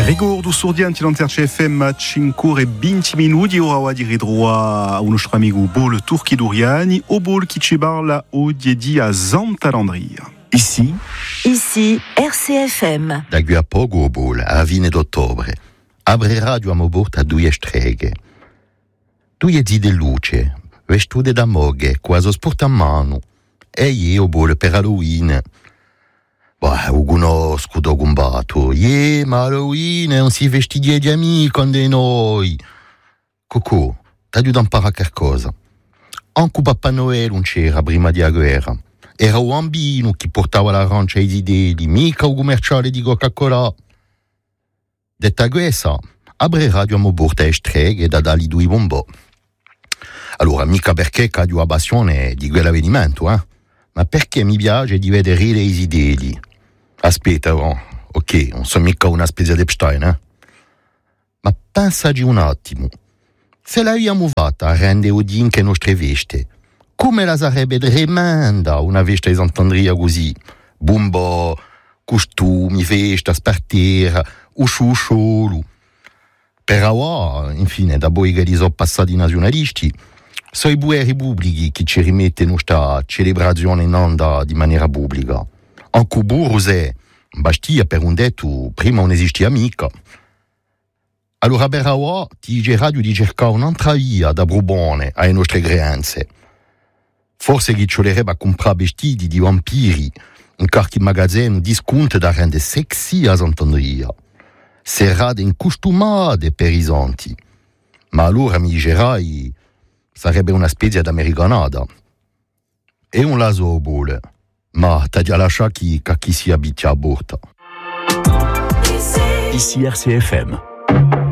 Rigor surdianti l'Anterce FM a 5 e 20 minuti. Ora a dire droit a un nostro amico Bol Turchi Duriani, o Bol qui ci parla o di a Zantalandria. Ici RCFM. Da qui a poco o Bol, a fine d'ottobre, apre radio a Mobort a due streghe. Due zi de luce, vestute da moghe, quasi sporta a mano. E io Bol per Halloween. Ho conosco do combatto. Ma Halloween non si vestiti di amici con noi. Cocò, ti aiuto a imparare qualcosa. Anche Papà Noel non c'era prima della guerra. Era un bambino che portava l'arancia ai didi, mica un commerciale di Coca-Cola. Detta questa, apre radio a Moborta e streghe da dargli due bombò. Allora, mica perché ho la passione di quell'avvenimento, ma perché mi piace di vedere i idee. Aspetta, ok, non sono mica una specie di Epstein, ma pensaci un attimo. Se l'abbiamo fatta a rendere udin che nostre veste, come la sarebbe tremenda una veste di Sant'Andrea così? Bumbo, costumi, festa, spartiera, usciolo. Per ora, infine, da voi che li sono passati nazionalisti, sono i due repubbliche che ci rimettono questa celebrazione in onda di maniera pubblica. Anche Buruse, Bastia per un detto, prima non esisteva mica. Allora per ora ti dice radio di cercare un'altra via da Brubone alle nostre creanze. Forse che ci volerebbe a comprare vestiti di vampiri in qualche magazzino di sconto da rendere sexy a Sant'Andrea. Serrate incostumate per i santi. Ma allora mi dicerai, sarebbe una specie d'americanata. E un laso bole. Ma t'as già lasciato chi si abita a bordo. Ici RCFM.